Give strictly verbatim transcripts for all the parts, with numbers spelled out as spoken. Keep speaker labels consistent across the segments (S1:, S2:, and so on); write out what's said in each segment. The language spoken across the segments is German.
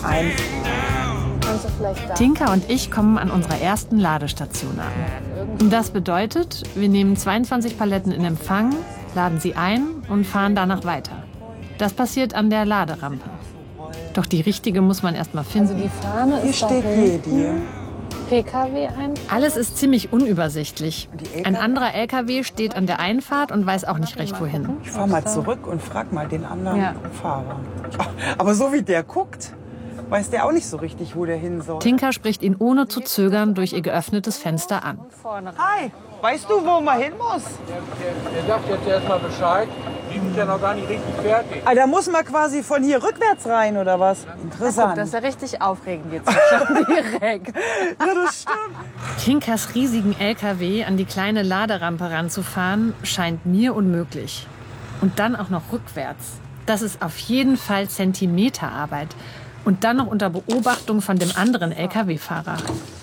S1: einfahren.
S2: Kannst du vielleicht da?
S3: Tinka und ich kommen an unserer ersten Ladestation an. Und das bedeutet, wir nehmen zweiundzwanzig Paletten in Empfang, laden sie ein und fahren danach weiter. Das passiert an der Laderampe. Doch die richtige muss man erst mal finden.
S2: Also die Fahne
S1: Hier
S2: ist da
S1: steht Jedi.
S2: P K W ein.
S3: Alles ist ziemlich unübersichtlich. Ein anderer L K W steht an der Einfahrt und weiß auch nicht recht wohin.
S1: Ich fahr mal zurück und frag mal den anderen
S2: Ja.
S1: Fahrer. Aber so wie der guckt, weiß der auch nicht so richtig, wo der hin soll.
S3: Tinka spricht ihn ohne zu zögern durch ihr geöffnetes Fenster an.
S1: Hi, weißt du, wo man hin muss?
S4: Der, der sagt jetzt erstmal Bescheid. Die sind ja noch gar nicht richtig fertig.
S1: Ah, da muss man quasi von hier rückwärts rein, oder was? Interessant.
S2: Das ist ja richtig aufregend jetzt schon direkt.
S1: Ja, das stimmt.
S3: Tinkas riesigen L K W an die kleine Laderampe ranzufahren, scheint mir unmöglich. Und dann auch noch rückwärts. Das ist auf jeden Fall Zentimeterarbeit. Und dann noch unter Beobachtung von dem anderen L K W-Fahrer.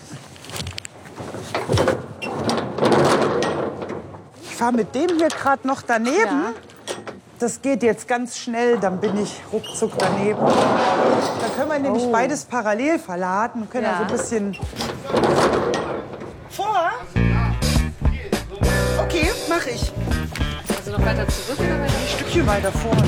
S1: Ich fahre mit dem hier gerade noch daneben.
S2: Ja.
S1: Das geht jetzt ganz schnell, dann bin ich ruckzuck daneben. Da können wir nämlich
S2: Oh.
S1: beides parallel verladen, können
S2: Ja.
S1: also ein bisschen vor. Okay, mach ich.
S2: Also noch weiter zurück oder weiter?
S1: Ein Stückchen weiter vorne.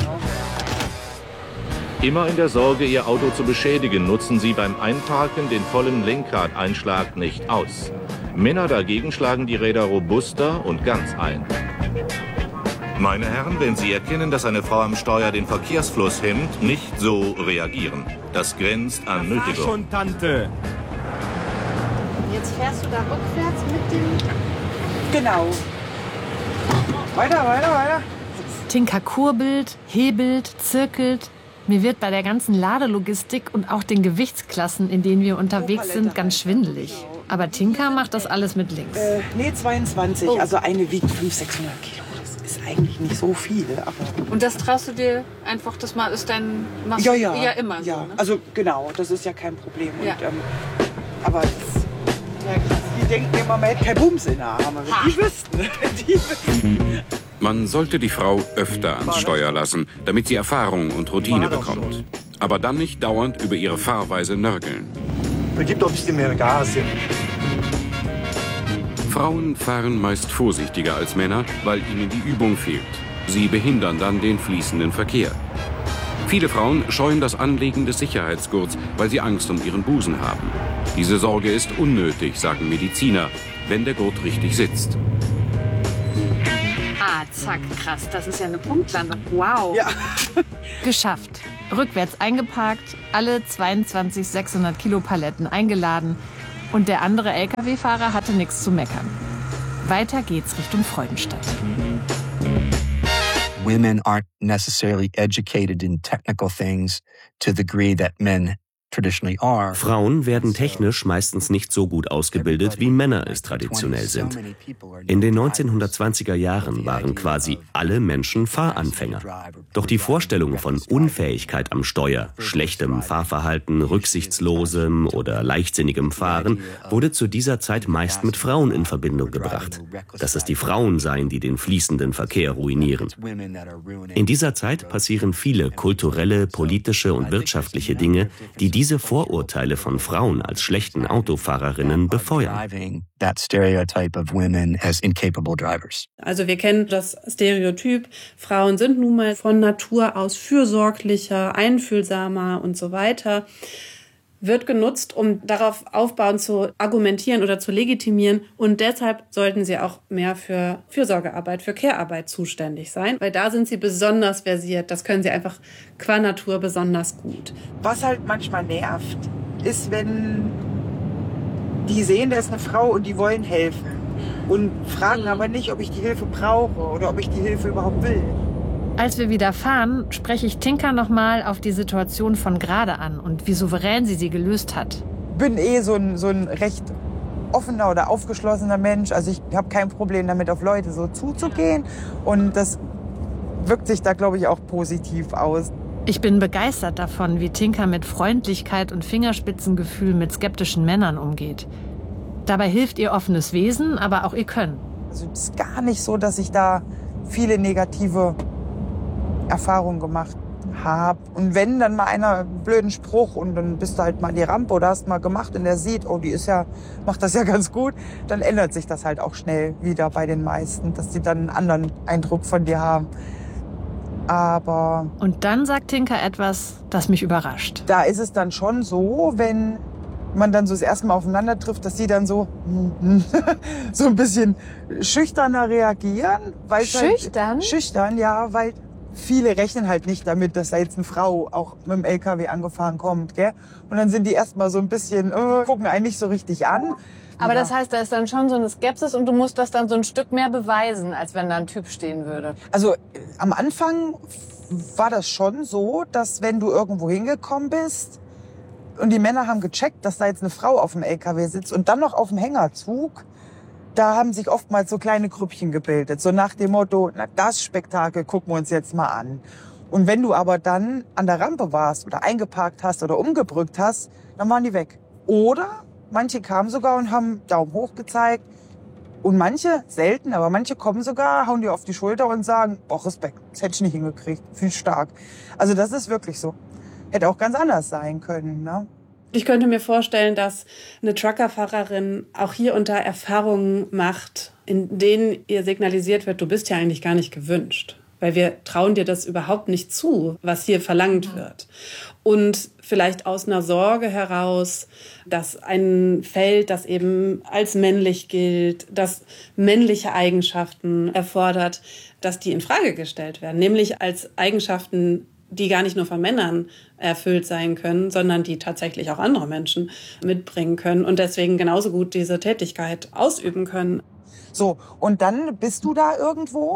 S5: Immer in der Sorge, ihr Auto zu beschädigen, nutzen sie beim Einparken den vollen Lenkradeinschlag nicht aus. Männer dagegen schlagen die Räder robuster und ganz ein. Meine Herren, wenn Sie erkennen, dass eine Frau am Steuer den Verkehrsfluss hemmt, nicht so reagieren. Das grenzt an Nötigung.
S4: Schon, Tante.
S2: Jetzt fährst du da rückwärts mit dem...
S1: Genau. Weiter, weiter, weiter.
S3: Tinka kurbelt, hebelt, zirkelt. Mir wird bei der ganzen Ladelogistik und auch den Gewichtsklassen, in denen wir unterwegs sind, ganz schwindelig. Aber Tinka macht das alles mit links.
S1: Äh, nee, zweiundzwanzig.
S2: Oh.
S1: Also eine wiegt fünfhundert, sechshundert Kilo. Das ist eigentlich nicht so viel. Aber
S2: Und das traust du dir einfach, das mal ist dein... Machst
S1: ja,
S2: du
S1: ja.
S2: ja immer
S1: ja.
S2: so, ne?
S1: Also genau, das ist ja kein Problem.
S2: Ja.
S1: Und, ähm, aber das, ja, krass. Die denken immer, man hätte keinen Bums in der Arme. Die wüssten. Die wüssten.
S6: Man sollte die Frau öfter ans Steuer lassen, damit sie Erfahrung und Routine bekommt. Aber dann nicht dauernd über ihre Fahrweise nörgeln.
S7: Gib doch ein bisschen mehr Gas.
S6: Frauen fahren meist vorsichtiger als Männer, weil ihnen die Übung fehlt. Sie behindern dann den fließenden Verkehr. Viele Frauen scheuen das Anlegen des Sicherheitsgurts, weil sie Angst um ihren Busen haben. Diese Sorge ist unnötig, sagen Mediziner, wenn der Gurt richtig sitzt.
S2: Ah, zack, krass. Das ist ja eine Punktlandung. Wow.
S1: Ja.
S3: Geschafft. Rückwärts eingeparkt, alle zweiundzwanzig sechshundert Kilo Paletten eingeladen. Und der andere L K W-Fahrer hatte nichts zu meckern. Weiter geht's Richtung Freudenstadt.
S8: Women aren't necessarily educated in technical things to the degree that men traditionally are.
S9: Frauen werden technisch meistens nicht so gut ausgebildet, wie Männer es traditionell sind. In den neunzehnhundertzwanziger Jahren waren quasi alle Menschen Fahranfänger. Doch die Vorstellung von Unfähigkeit am Steuer, schlechtem Fahrverhalten, rücksichtslosem oder leichtsinnigem Fahren wurde zu dieser Zeit meist mit Frauen in Verbindung gebracht. Dass es die Frauen seien, die den fließenden Verkehr ruinieren. In dieser Zeit passieren viele kulturelle, politische und wirtschaftliche Dinge, die diese diese Vorurteile von Frauen als schlechten Autofahrerinnen befeuern.
S10: Also wir kennen das Stereotyp, Frauen sind nun mal von Natur aus fürsorglicher, einfühlsamer und so weiter. Wird genutzt, um darauf aufbauend zu argumentieren oder zu legitimieren. Und deshalb sollten sie auch mehr für Fürsorgearbeit, für Care-Arbeit zuständig sein. Weil da sind sie besonders versiert. Das können sie einfach qua Natur besonders gut.
S1: Was halt manchmal nervt, ist, wenn die sehen, da ist eine Frau und die wollen helfen. Und fragen aber nicht, ob ich die Hilfe brauche oder ob ich die Hilfe überhaupt will.
S3: Als wir wieder fahren, spreche ich Tinka nochmal auf die Situation von gerade an und wie souverän sie sie gelöst hat.
S1: Ich bin eh so ein, so ein recht offener oder aufgeschlossener Mensch. Also ich habe kein Problem damit, auf Leute so zuzugehen. Und das wirkt sich da, glaube ich, auch positiv aus.
S3: Ich bin begeistert davon, wie Tinka mit Freundlichkeit und Fingerspitzengefühl mit skeptischen Männern umgeht. Dabei hilft ihr offenes Wesen, aber auch ihr Können.
S1: Also es ist gar nicht so, dass ich da viele negative Erfahrungen gemacht habe. Und wenn dann mal einer einen blöden Spruch und dann bist du halt mal an die Rampe oder hast mal gemacht und der sieht, oh, die ist ja, macht das ja ganz gut, dann ändert sich das halt auch schnell wieder bei den meisten, dass die dann einen anderen Eindruck von dir haben. Aber...
S3: Und dann sagt Tinka etwas, das mich überrascht.
S1: Da ist es dann schon so, wenn man dann so das erste Mal aufeinander trifft, dass sie dann so so ein bisschen schüchterner reagieren. Weil
S3: Schüchtern?
S1: Halt, schüchtern, ja, weil viele rechnen halt nicht damit, dass da jetzt eine Frau auch mit dem L K W angefahren kommt, gell? Und dann sind die erstmal so ein bisschen, äh, gucken einen nicht so richtig an.
S2: Aber ja. Das heißt, da ist dann schon so eine Skepsis und du musst das dann so ein Stück mehr beweisen, als wenn da ein Typ stehen würde.
S1: Also am Anfang war das schon so, dass wenn du irgendwo hingekommen bist und die Männer haben gecheckt, dass da jetzt eine Frau auf dem L K W sitzt und dann noch auf dem Hängerzug, da haben sich oftmals so kleine Grüppchen gebildet. So nach dem Motto, na, das Spektakel gucken wir uns jetzt mal an. Und wenn du aber dann an der Rampe warst oder eingeparkt hast oder umgebrückt hast, dann waren die weg. Oder manche kamen sogar und haben Daumen hoch gezeigt. Und manche, selten, aber manche kommen sogar, hauen dir auf die Schulter und sagen, boah, Respekt, das hätte ich nicht hingekriegt, viel stark. Also das ist wirklich so. Hätte auch ganz anders sein können, ne?
S10: Ich könnte mir vorstellen, dass eine Truckerfahrerin auch hier unter Erfahrungen macht, in denen ihr signalisiert wird, du bist ja eigentlich gar nicht gewünscht. Weil wir trauen dir das überhaupt nicht zu, was hier verlangt wird. Und vielleicht aus einer Sorge heraus, dass ein Feld, das eben als männlich gilt, das männliche Eigenschaften erfordert, dass die in Frage gestellt werden. Nämlich als Eigenschaften, die gar nicht nur von Männern erfüllt sein können, sondern die tatsächlich auch andere Menschen mitbringen können und deswegen genauso gut diese Tätigkeit ausüben können.
S1: So, und dann bist du da irgendwo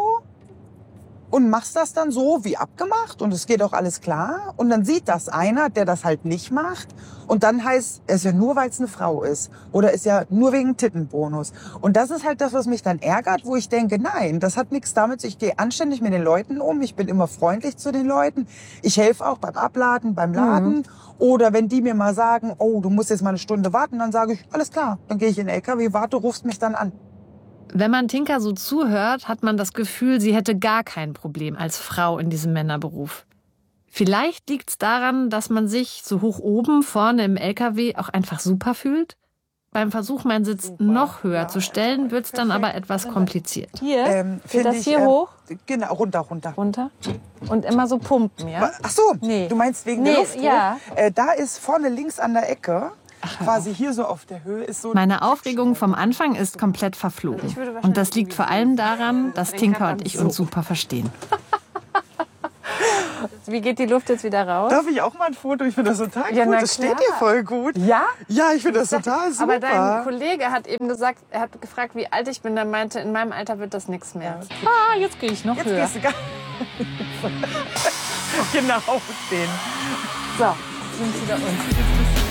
S1: und machst das dann so wie abgemacht und es geht auch alles klar. Und dann sieht das einer, der das halt nicht macht. Und dann heißt es ja nur, weil es eine Frau ist. Oder ist ja nur wegen Tittenbonus. Und das ist halt das, was mich dann ärgert, wo ich denke, nein, das hat nichts damit. Ich gehe anständig mit den Leuten um. Ich bin immer freundlich zu den Leuten. Ich helfe auch beim Abladen, beim Laden. Mhm. Oder wenn die mir mal sagen, oh, du musst jetzt mal eine Stunde warten, dann sage ich, alles klar. Dann gehe ich in den L K W, warte, rufst mich dann an.
S3: Wenn man Tinka so zuhört, hat man das Gefühl, sie hätte gar kein Problem als Frau in diesem Männerberuf. Vielleicht liegt es daran, dass man sich so hoch oben vorne im L K W auch einfach super fühlt. Beim Versuch, meinen Sitz super, noch höher ja, zu stellen, wird es dann aber etwas kompliziert.
S2: Hier? Ähm, Geht das hier ich, hoch?
S1: Äh, genau, runter, runter.
S2: Runter? Und immer so pumpen, ja?
S1: Ach so, nee. Du meinst wegen
S2: nee,
S1: der Luft?
S2: Ja.
S1: Äh, da ist vorne links an der Ecke, Ach, quasi hier so auf der Höhe ist so...
S3: Meine Aufregung vom Anfang ist komplett verflogen. Und das liegt vor allem daran, dass Tinka und ich uns super verstehen.
S2: Wie geht die Luft jetzt wieder raus?
S1: Darf ich auch mal ein Foto? Ich finde das total
S2: ja,
S1: gut.
S2: Na,
S1: das steht dir voll gut.
S2: Ja?
S1: Ja, ich finde das total super.
S2: Aber dein Kollege hat eben gesagt, er hat gefragt, wie alt ich bin. Der meinte, in meinem Alter wird das nichts mehr.
S1: Ja.
S2: Ah, jetzt gehe ich noch
S1: jetzt
S2: höher.
S1: Gehst du gar genau, den.
S2: So, jetzt sind wir wieder unten.